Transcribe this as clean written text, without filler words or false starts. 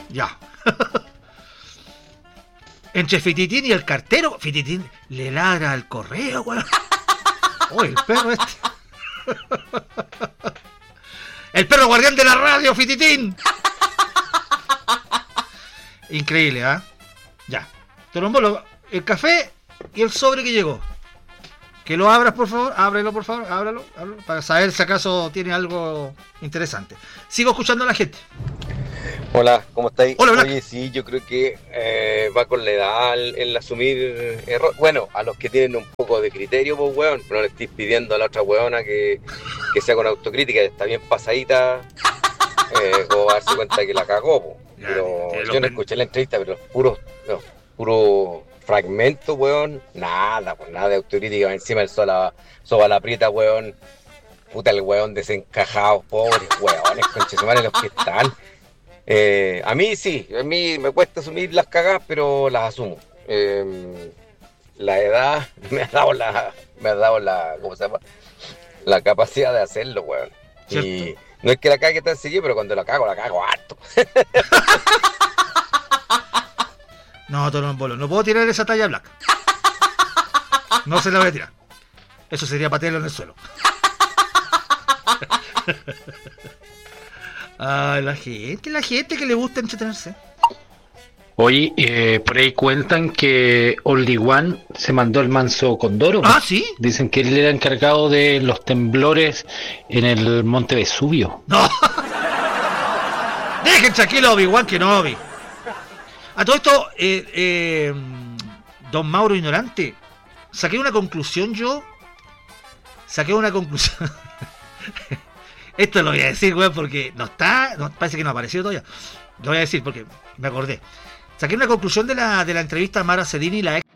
Ya. Entre Fititín y el cartero, Fititín le ladra al correo, weón. Oh, el perro este. El perro guardián de la radio, Fititín. Increíble, ¿ah? Ya. Tolombolo, el café y el sobre que llegó. Que lo abras, por favor. Ábrelo, por favor. Ábralo. Para saber si acaso tiene algo interesante. Sigo escuchando a la gente. Hola, ¿cómo estáis? Hola, Black. Oye, sí, yo creo que va con la edad el asumir error. Bueno, a los que tienen un poco de criterio, pues, weón. No le estéis pidiendo a la otra weona que sea con autocrítica, está bien pasadita, como va a darse cuenta que la cagó, pues. Pero yo no escuché la entrevista, pero los puros fragmentos, weón. Nada, pues nada de autocrítica. Encima el soba la prieta, weón. Puta, el weón desencajado, pobres weones, conchesumares los que están. A mí me cuesta asumir las cagadas, pero las asumo. La edad me ha dado la ¿cómo se llama? La capacidad de hacerlo, weón. ¿Cierto? Y no es que la cague tan seguido, pero cuando la cago harto. No, Tolombolo, no puedo tirar esa talla Black. No se la voy a tirar. Eso sería patearlo en el suelo. Ah, la gente que le gusta entretenerse. Oye, por ahí cuentan que Only One se mandó el manso Condoro. Ah, ¿sí? Dicen que él era encargado de los temblores en el Monte Vesubio. No. Dejen tranquilo a Obi-Wan Kenobi. A todo esto, don Mauro Ignorante, saqué una conclusión. Esto lo voy a decir, güey, porque parece que no ha aparecido todavía. Lo voy a decir porque me acordé. Saqué una conclusión de la entrevista a Mara Sedini, la ex